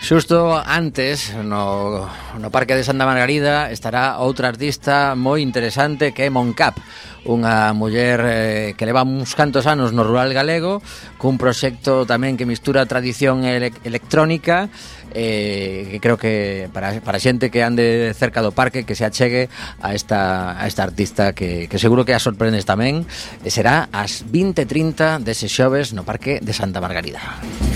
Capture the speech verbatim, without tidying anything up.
Xusto antes, no, no Parque de Santa Margarida, estará outra artista moi interesante que é Moncap, unha muller eh, que leva uns cantos anos no rural galego, cun proxecto tamén que mistura tradición ele- electrónica, eh, que creo que para, para xente que ande cerca do parque, que se achegue a esta, a esta artista que, que seguro que a sorprendes tamén, e será ás vinte e trinta dese xoves no Parque de Santa Margarida.